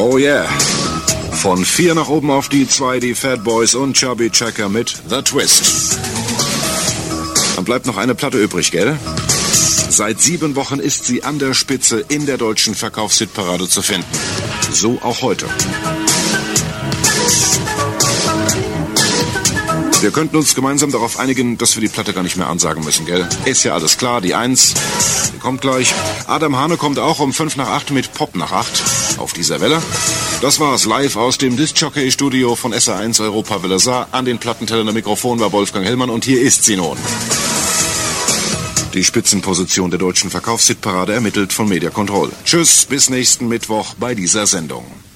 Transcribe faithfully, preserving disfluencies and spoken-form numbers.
Oh yeah. Von vier nach oben auf die zwei, die Fat Boys und Chubby Checker mit The Twist. Dann bleibt noch eine Platte übrig, gell? Seit sieben Wochen ist sie an der Spitze in der deutschen Verkaufshitparade zu finden. So auch heute. Wir könnten uns gemeinsam darauf einigen, dass wir die Platte gar nicht mehr ansagen müssen, gell? Ist ja alles klar, die Eins, die kommt gleich. Adam Hane kommt auch um fünf nach acht mit Pop nach acht auf dieser Welle. Das war's live aus dem Disc-Jockey-Studio von S R eins Europa Welle Saar. An den Plattentellern Mikrofon war Wolfgang Hellmann und hier ist sie nun. Die Spitzenposition der deutschen Verkaufshitparade ermittelt von Media Control. Tschüss, bis nächsten Mittwoch bei dieser Sendung.